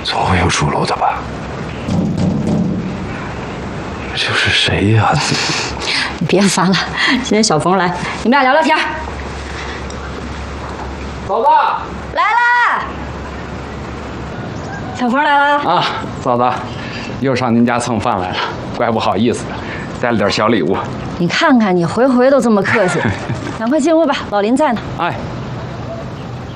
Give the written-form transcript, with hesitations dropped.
总会有出路的吧？这是谁呀？ 你别烦了，今天小冯来，你们俩聊聊天。 嫂子来啦，小冯来了啊，嫂子，又上您家蹭饭来了，怪不好意思的，带了点小礼物。 你看看你回回都这么客气，赶快进屋吧，老林在呢。 哎，